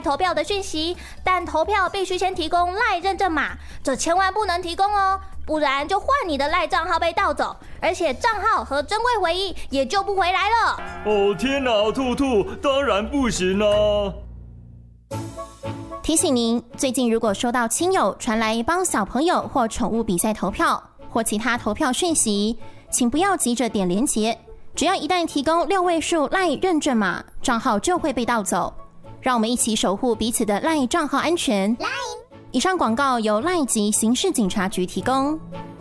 投票的讯息，但投票必须先提供赖认证码，这千万不能提供哦，不然就换你的赖账号被盗走，而且账号和珍贵回忆也救不回来了。 哦天哪，兔兔，当然不行啊！ 提醒您，最近如果收到亲友传来帮小朋友或宠物比赛投票或其他投票讯息，请不要急着点连结，只要一旦提供6位数赖认证码，账号就会被盗走。让我们一起守护彼此的赖账号安全。以上广告由赖及刑事警察局提供。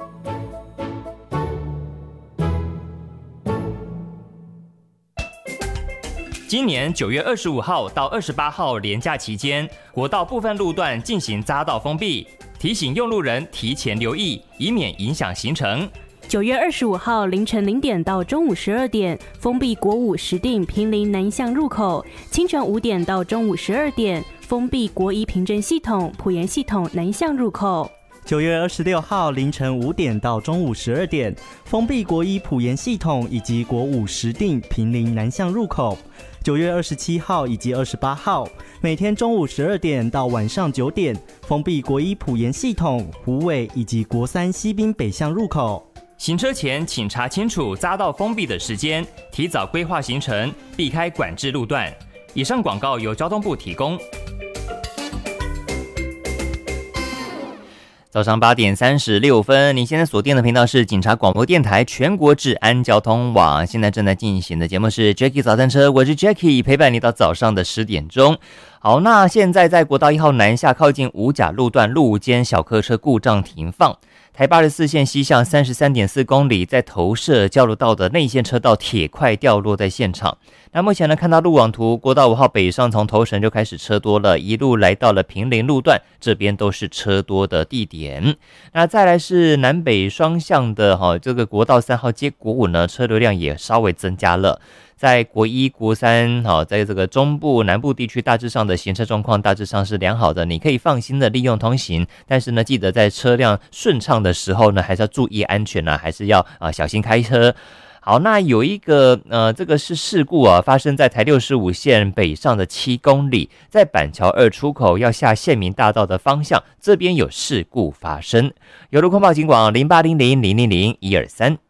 今年9月25号到28号连假期间，国道部分路段进行匝道封闭，提醒用路人提前留意，以免影响行程。 9月25号凌晨0点到中午12点，封闭国五石碇坪林南向入口；清晨5点到中午12点，封闭国一平镇系统埔盐系统南向入口。 9月26号凌晨5点到中午12点，封闭国一埔盐系统以及国五石碇坪林南向入口。9月27号以及28号，每天中午12点到晚上9点，封闭国一埔盐系统、虎尾以及国三西滨北向入口。 行车前请查清楚匝道封闭的时间，提早规划行程，避开管制路段。以上广告由交通部提供。早上8点36分，您现在锁定的频道是警察广播电台全国治安交通网。现在正在进行的节目是 Jackie 早餐车，我是 Jackie， 陪伴你到早上的10点钟。好，那现在在国道1号南下靠近五甲路段路肩小客车故障停放，台84线西向33.4公里，在投射交流道的内线车道铁块掉落在现场。那目前呢，看到路网图，国道5号北上从头城就开始车多了，一路来到了坪林路段，这边都是车多的地点。那再来是南北双向的这个国道3号接国5呢，车流量也稍微增加了。在国一、国三，在这个中部、南部地区大致上的行车状况大致上是良好的，你可以放心的利用通行。但是呢，记得在车辆顺畅的时候呢，还是要注意安全还是要小心开车。好，那有一个这个是事故发生在台65线北上的7公里，在板桥2出口要下县民大道的方向，这边有事故发生。有路况报警广0800000123。